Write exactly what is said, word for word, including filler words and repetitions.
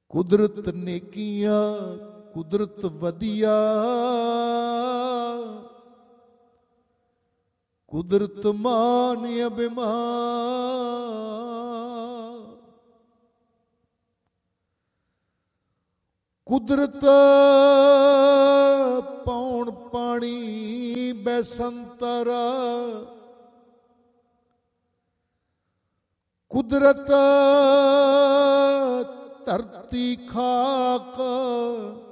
ਕੁਦਰਤ ਨੇਕੀਆਂ ਕੁਦਰਤ ਵਧੀਆ, ਕੁਦਰਤ ਮਾਨ ਅਭਿਮਾਨ। ਕੁਦਰਤ ਪੌਣ ਪਾਣੀ ਬੈਸੰਤਰ, ਕੁਦਰਤ ਧਰਤੀ ਖਾਕ,